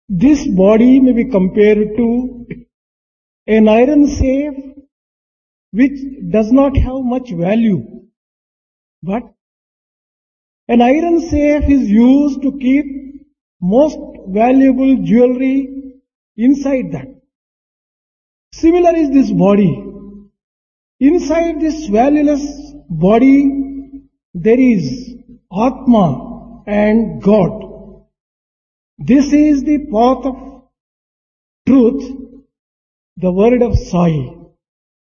This body may be compared to an iron safe which does not have much value. But an iron safe is used to keep most valuable jewelry inside that. Similar is this body. Inside this valueless body, there is Atma and God. This is the path of truth, the word of Sai.